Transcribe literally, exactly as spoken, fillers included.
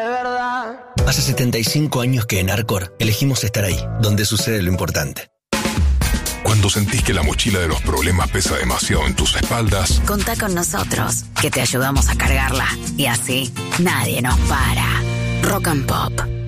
Hace setenta y cinco años que en Arcor elegimos estar ahí, donde sucede lo importante. Cuando sentís que la mochila de los problemas pesa demasiado en tus espaldas, contá con nosotros, que te ayudamos a cargarla. Y así, nadie nos para. Rock and Pop.